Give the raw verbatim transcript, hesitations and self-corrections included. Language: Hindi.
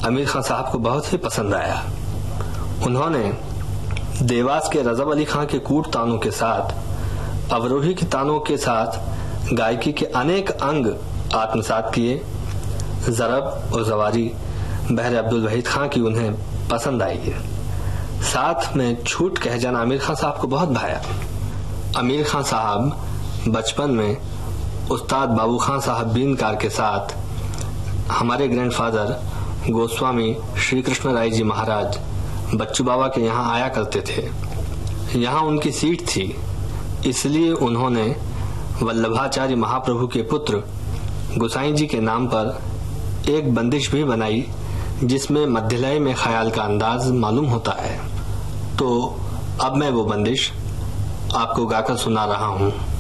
आमिर खान साहब को बहुत ही पसंद आया। उन्होंने देवास के रजब अली खां के कूट तानों के साथ अवरोही के तानों के साथ गायकी के अनेक अंग आत्मसात किए। जरब और जवारी बहर अब्दुल वहीद खां की उन्हें पसंद आई। साथ में छूट कह जाना आमिर खान साहब को बहुत भाया। आमिर खान साहब बचपन में उस्ताद बाबू खान साहब बीनकार के साथ हमारे ग्रैंडफादर गोस्वामी श्री कृष्ण राय जी महाराज बच्चू बाबा के यहाँ आया करते थे। यहाँ उनकी सीट थी, इसलिए उन्होंने वल्लभाचार्य महाप्रभु के पुत्र गुसाई जी के नाम पर एक बंदिश भी बनाई, जिसमें मध्यलय में ख्याल का अंदाज मालूम होता है। तो अब मैं वो बंदिश आपको गाकर सुना रहा हूँ।